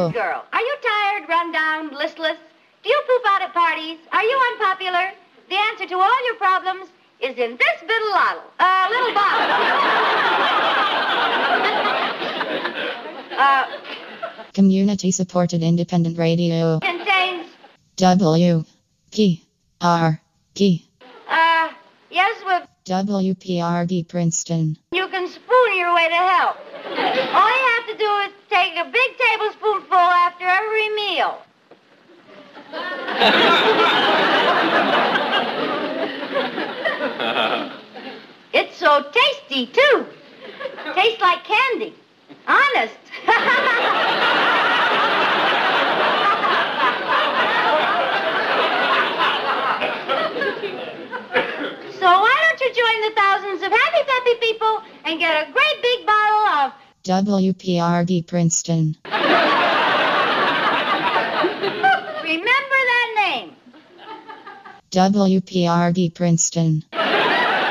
Good girl. Are you tired, run down, listless? Do you poop out at parties? Are you unpopular? The answer to all your problems is in this little bottle. Community-supported independent radio. Contains... WPRG. Yes, with... WPRG Princeton. You can spoon your way to help. All you have to do is take a big tablespoonful after every meal. It's so tasty, too. Tastes like candy. Honest. So why don't you join the thousands of happy, peppy people and get a great big bottle of WPRG Princeton. Remember that name. WPRG Princeton.